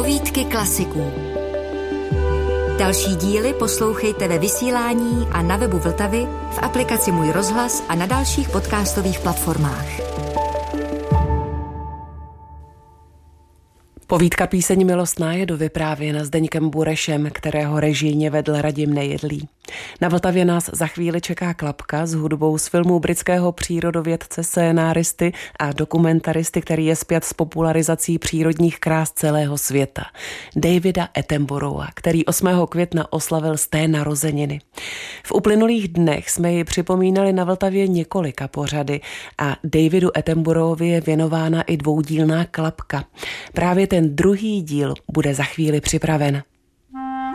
Povídky klasiků. Další díly poslouchejte ve vysílání a na webu Vltavy, v aplikaci Můj rozhlas a na dalších podcastových platformách. Povídka Píseň milostná je dovyprávěna Zdeňkem Burešem, kterého režijně vedl Radim Nejedlý. Na Vltavě nás za chvíli čeká Klapka s hudbou z filmu britského přírodovědce, scénáristy a dokumentaristy, který je spjat s popularizací přírodních krás celého světa. Davida Attenborougha, který 8. května oslavil sté narozeniny. V uplynulých dnech jsme ji připomínali na Vltavě několika pořady a Davidu Attenboroughovi je věnována i dvoudílná Klapka. Právě ten druhý díl bude za chvíli připraven.